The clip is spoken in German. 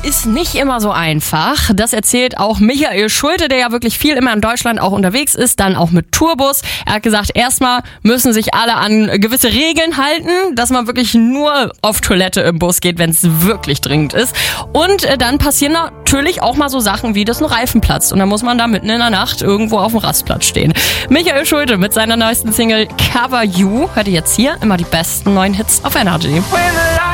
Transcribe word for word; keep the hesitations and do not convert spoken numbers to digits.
ist nicht immer so einfach. Das erzählt auch Michael Schulte, der ja wirklich viel immer in Deutschland auch unterwegs ist, dann auch mit Tourbus. Er hat gesagt, erstmal müssen sich alle an gewisse Regeln halten, dass man wirklich nur auf Toilette im Bus geht, wenn es wirklich dringend ist. Und äh, dann passieren natürlich auch mal so Sachen wie, dass ein Reifen platzt. Und dann muss man da mitten in der Nacht irgendwo auf dem Rastplatz stehen. Michael Schulte mit seiner neuesten Single Cover You hört ihr jetzt hier immer die besten neuen Hits auf Energy.